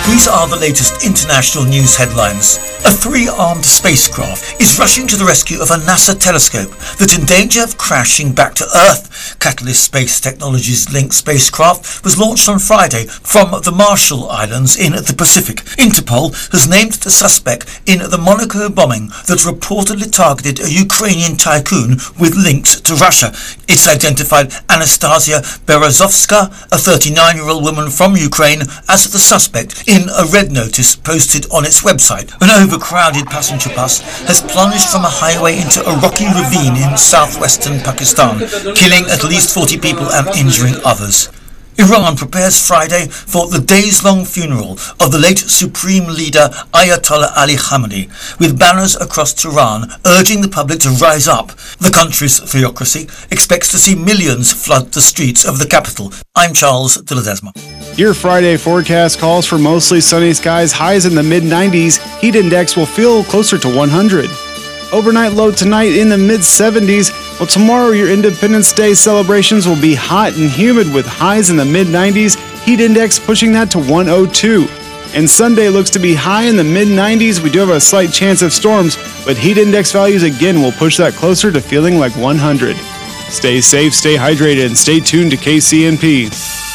These are the latest international news headlines. A three-armed spacecraft is rushing to the rescue of a NASA telescope that's in danger of crashing back to Earth. Catalyst Space Technologies linked spacecraft was launched on Friday from the Marshall Islands in the Pacific. Interpol has named the suspect in the Monaco bombing that reportedly targeted a Ukrainian tycoon with links to Russia. It's identified Anastasia Berezovska, a 39-year-old woman from Ukraine, as the suspect in a red notice posted on its website. An overcrowded passenger bus has plunged from a highway into a rocky ravine in southwestern Pakistan, killing at least 40 people and injuring others. Iran prepares Friday for the days-long funeral of the late Supreme Leader Ayatollah Ali Khamenei, with banners across Tehran urging the public to rise up. The country's theocracy expects to see millions flood the streets of the capital. I'm Charles de Ledesma. Your Friday forecast calls for mostly sunny skies, highs in the mid-90s. Heat index will feel closer to 100. Overnight low tonight in the mid-70s. Well, tomorrow your Independence Day celebrations will be hot and humid with highs in the mid-90s, heat index pushing that to 102. And Sunday looks to be high in the mid-90s. We do have a slight chance of storms, but heat index values again will push that closer to feeling like 100. Stay safe, stay hydrated, and stay tuned to KCNP.